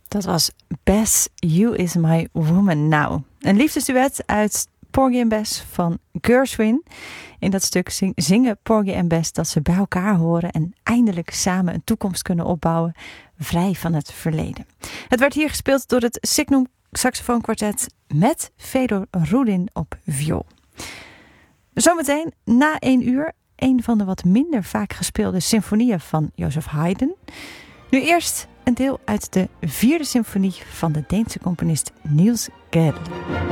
Dat was Bess, You Is My Woman Now. Een liefdesduet uit Porgy and Bess van Gershwin. In dat stuk zingen Porgy en Bess dat ze bij elkaar horen en eindelijk samen een toekomst kunnen opbouwen, vrij van het verleden. Het werd hier gespeeld door het Signum Saxofoonkwartet met Fedor Rudin op viool. Zometeen na 1 uur een van de wat minder vaak gespeelde symfonieën van Joseph Haydn. Nu eerst een deel uit de 4e symfonie van de Deense componist Niels Gade.